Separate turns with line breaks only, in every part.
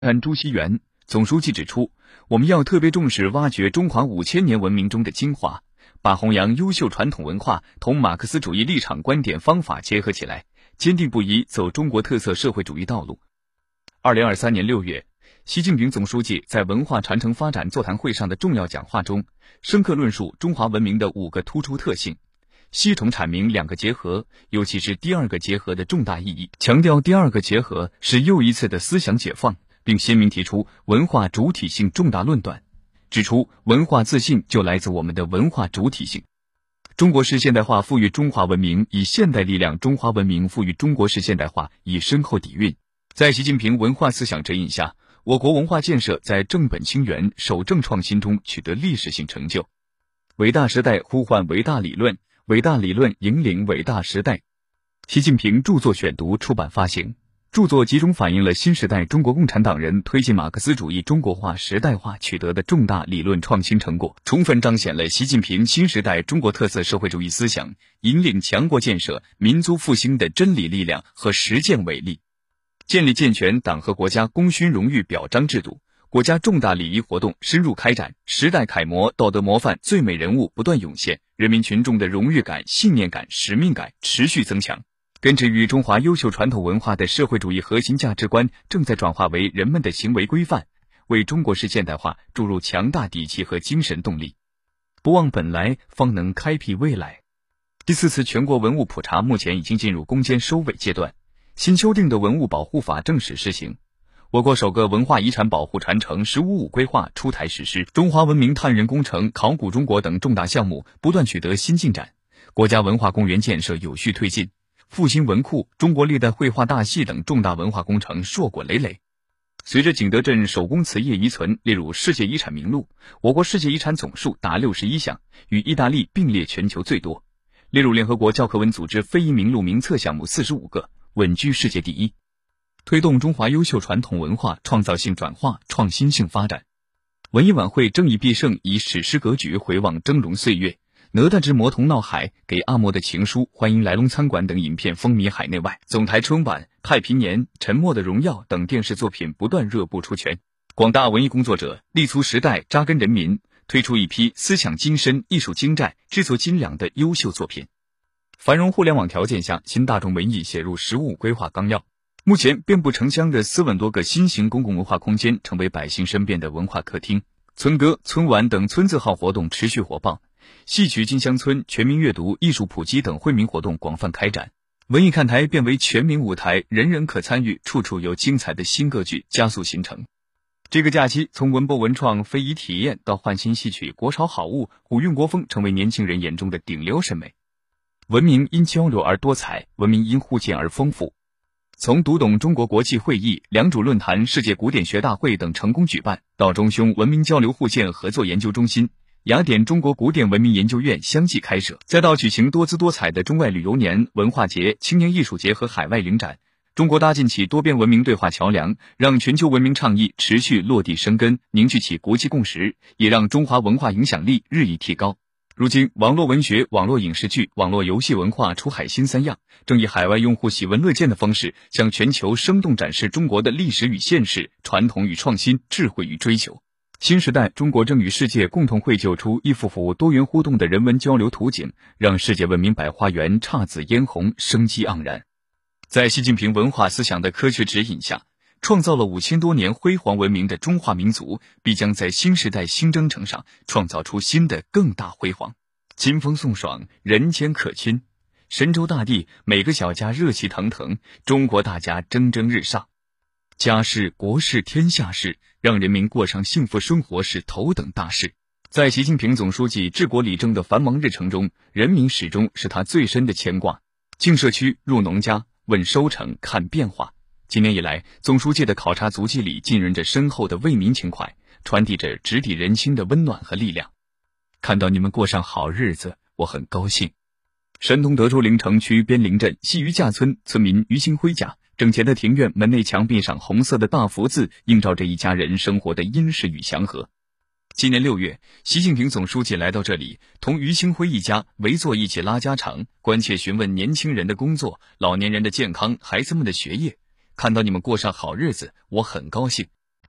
按朱锡元总书记指出，我们要特别重视挖掘中华5000年文明中的精华，把弘扬优秀传统文化同马克思主义立场观点方法结合起来，坚定不移走中国特色社会主义道路。2023年6月，习近平总书记在文化传承发展座谈会上的重要讲话中，深刻论述中华文明的5个突出特性，系统阐明2个结合，尤其是第2个结合的重大意义，强调第2个结合是又一次的思想解放，并鲜明提出文化主体性重大论断，指出文化自信就来自我们的文化主体性。中国式现代化赋予中华文明以现代力量，中华文明赋予中国式现代化以深厚底蕴。在习近平文化思想指引下，我国文化建设在正本清源、守正创新中取得历史性成就。伟大时代呼唤伟大理论，伟大理论引领伟大时代。习近平著作选读出版发行，著作集中反映了新时代中国共产党人推进马克思主义中国化时代化取得的重大理论创新成果，充分彰显了习近平新时代中国特色社会主义思想引领强国建设、民族复兴的真理力量和实践伟力。建立健全党和国家功勋荣誉表彰制度，国家重大礼仪活动深入开展，时代楷模、道德模范、最美人物不断涌现，人民群众的荣誉感、信念感、使命感持续增强。根植于中华优秀传统文化的社会主义核心价值观正在转化为人们的行为规范，为中国式现代化注入强大底气和精神动力。不忘本来，方能开辟未来。第4次全国文物普查目前已经进入攻坚收尾阶段，新修订的文物保护法正式施行。我国首个文化遗产保护传承“15+5”规划出台实施，中华文明探人工程、考古中国等重大项目不断取得新进展，国家文化公园建设有序推进，复兴文库、中国历代绘画大戏等重大文化工程硕果累累。随着景德镇手工瓷业遗存列入世界遗产名录，我国世界遗产总数达61项，与意大利并列全球最多，列入联合国教科文组织非遗名录名册项目45个，稳居世界第一。推动中华优秀传统文化创造性转化、创新性发展。文艺晚会争议必胜，以史诗格局回望峥嵘岁月。哪吒之魔童闹海、给阿嬷的情书、欢迎来龙餐馆等影片风靡海内外，总台春晚、太平年、沉默的荣耀等电视作品不断热播出圈。广大文艺工作者立足时代、扎根人民，推出一批思想精深、艺术精湛、制作精良的优秀作品。繁荣互联网条件下，新大众文艺写入“15+5”规划纲要。目前遍布城乡的40万多个新型公共文化空间成为百姓身边的文化客厅，村歌、村晚等村字号活动持续火爆，戏曲进乡村、全民阅读、艺术普及等惠民活动广泛开展，文艺看台变为全民舞台，人人可参与，处处有精彩的新歌剧加速形成。这个假期，从文博文创、非遗体验到焕新戏曲、国潮好物、古韵国风，成为年轻人眼中的顶流审美。文明因交流而多彩，文明因互鉴而丰富。从读懂中国国际会议、良渚论坛、世界古典学大会等成功举办，到中匈文明交流互鉴合作研究中心、雅典中国古典文明研究院相继开设，再到举行多姿多彩的中外旅游年、文化节、青年艺术节和海外领展，中国搭建起多边文明对话桥梁，让全球文明倡议持续落地生根，凝聚起国际共识，也让中华文化影响力日益提高。如今，网络文学、网络影视剧、网络游戏文化出海新3样，正以海外用户喜闻乐见的方式，向全球生动展示中国的历史与现实、传统与创新、智慧与追求。新时代，中国正与世界共同绘就出一幅幅多元互动的人文交流图景，让世界文明百花园姹紫嫣红，生机盎然。在习近平文化思想的科学指引下，创造了5000多年辉煌文明的中华民族，必将在新时代新征程上创造出新的更大辉煌。清风送爽，人间可亲。神州大地，每个小家热气腾腾，中国大家蒸蒸日上。家事、国事、天下事，让人民过上幸福生活是头等大事。在习近平总书记治国理政的繁忙日程中，人民始终是他最深的牵挂。进社区，入农家，问收成，看变化。今年以来，总书记的考察足迹里浸润着深厚的为民情怀，传递着直抵人心的温暖和力量。看到你们过上好日子，我很高兴。山东德州临城区边陵镇西余架村村民于兴辉家，整洁的庭院门内墙壁上红色的大福字，映照着一家人生活的殷实与祥和。今年6月，习近平总书记来到这里，同于兴辉一家围坐一起拉家常，关切询问年轻人的工作、老年人的健康、孩子们的学业。看到你们过上好日子，我很高兴。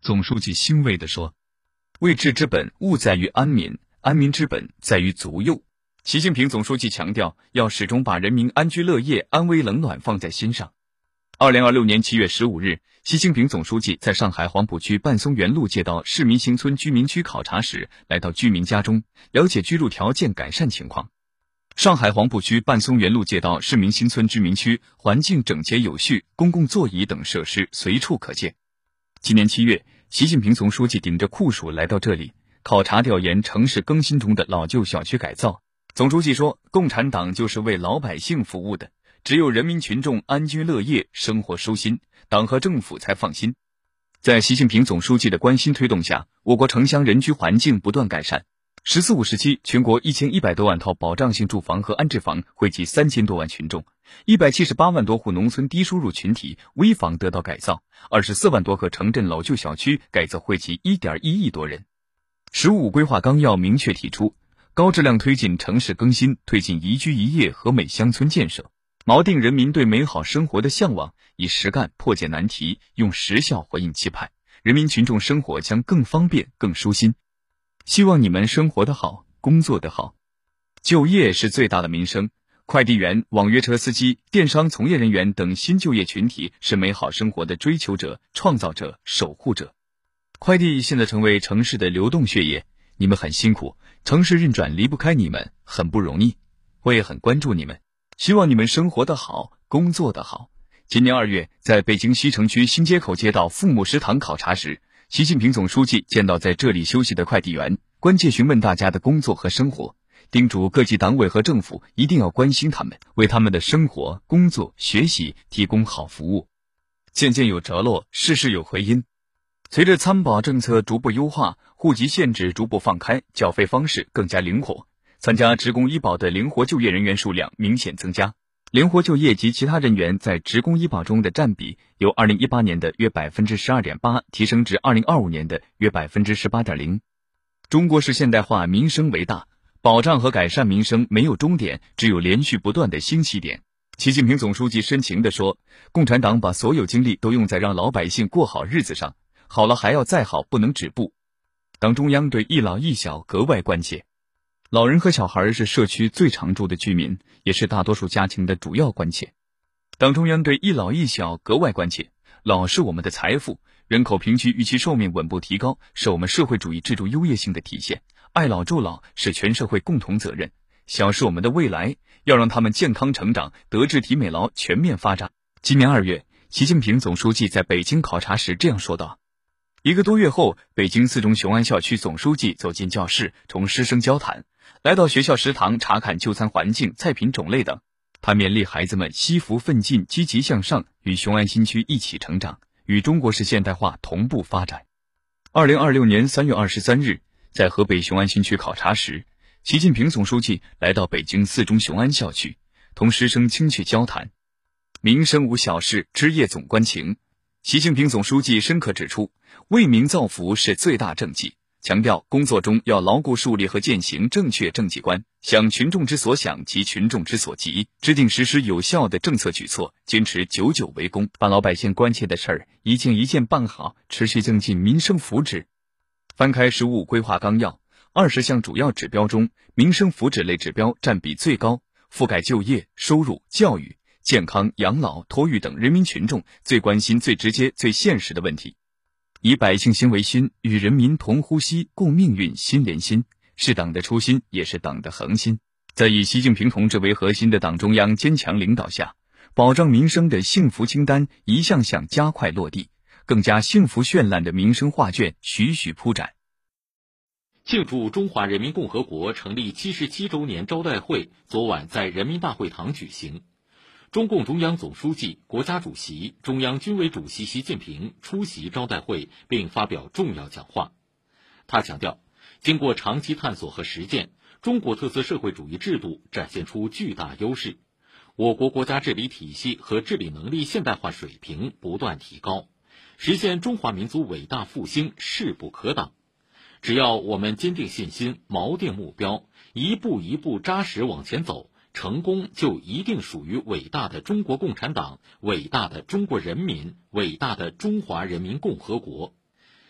总书记欣慰地说：“位治之本，务在于安民；安民之本，在于足右。”习近平总书记强调，要始终把人民安居乐业、安危冷暖放在心上。2026年7月15日，习近平总书记在上海黄浦区半松园路街道市民新村居民区考察时，来到居民家中，了解居住条件改善情况。上海黄浦区半松园路街道市民新村居民区环境整洁有序，公共座椅等设施随处可见。今年7月，习近平总书记顶着酷暑来到这里，考察调研城市更新中的老旧小区改造。总书记说，共产党就是为老百姓服务的，只有人民群众安居乐业、生活舒心，党和政府才放心。在习近平总书记的关心推动下，我国城乡人居环境不断改善。“十四五”时期，全国1100多万套保障性住房和安置房惠及3000多万群众，178万多户农村低收入群体危房得到改造，24万多个城镇老旧小区改造惠及1.1亿多人。“十五五”规划纲要明确提出，高质量推进城市更新，推进宜居宜业和美乡村建设，锚定人民对美好生活的向往，以实干破解难题，用实效回应期盼，人民群众生活将更方便、更舒心。希望你们生活得好，工作得好。就业是最大的民生，快递员、网约车司机、电商从业人员等新就业群体是美好生活的追求者、创造者、守护者。快递现在成为城市的流动血液，你们很辛苦，城市运转离不开你们，很不容易。我也很关注你们，希望你们生活得好，工作得好。今年2月，在北京西城区新街口街道父母食堂考察时，习近平总书记见到在这里休息的快递员，关切询问大家的工作和生活，叮嘱各级党委和政府一定要关心他们，为他们的生活、工作、学习提供好服务。渐渐有着落，事事有回音。随着参保政策逐步优化，户籍限制逐步放开，缴费方式更加灵活，参加职工医保的灵活就业人员数量明显增加。灵活就业及其他人员在职工医保中的占比由2018年的约 12.8% 提升至2025年的约 18.0%。中国式现代化民生为大，保障和改善民生没有终点，只有连续不断的新起点。习近平总书记深情地说，共产党把所有精力都用在让老百姓过好日子上，好了还要再好，不能止步。党中央对一老一小格外关切，老人和小孩是社区最常住的居民，也是大多数家庭的主要关切。党中央对一老一小格外关切，老是我们的财富，人口平均预期寿命稳步提高，是我们社会主义制度优越性的体现。爱老助老是全社会共同责任，小是我们的未来，要让他们健康成长，德智体美劳全面发展。今年2月，习近平总书记在北京考察时这样说道。1个多月后，北京4中雄安校区总书记走进教室，同师生交谈，来到学校食堂查看就餐环境、菜品种类等。他勉励孩子们惜福奋进、积极向上，与雄安新区一起成长，与中国式现代化同步发展。2026年3月23日，在河北雄安新区考察时，习近平总书记来到北京4中雄安校区，同师生亲切交谈。民生无小事，枝叶总关情。习近平总书记深刻指出，为民造福是最大政绩，强调工作中要牢固树立和践行正确政绩观，想群众之所想及群众之所急，制定实施有效的政策举措，坚持久久为功，把老百姓关切的事儿一件一件办好，持续增进民生福祉。翻开“十五五”规划纲要，20项主要指标中，民生福祉类指标占比最高，覆盖就业、收入、教育、健康、养老、托育等人民群众最关心、最直接、最现实的问题。以百姓心为心，与人民同呼吸、共命运、心连心，是党的初心，也是党的恒心。在以习近平同志为核心的党中央坚强领导下，保障民生的幸福清单一项项加快落地，更加幸福绚烂的民生画卷徐徐铺展。
庆祝中华人民共和国成立77周年招待会昨晚在人民大会堂举行。中共中央总书记、国家主席、中央军委主席习近平出席招待会并发表重要讲话。他强调，经过长期探索和实践，中国特色社会主义制度展现出巨大优势，我国国家治理体系和治理能力现代化水平不断提高，实现中华民族伟大复兴势不可挡。只要我们坚定信心，锚定目标，一步一步扎实往前走，成功就一定属于伟大的中国共产党、伟大的中国人民、伟大的中华人民共和国。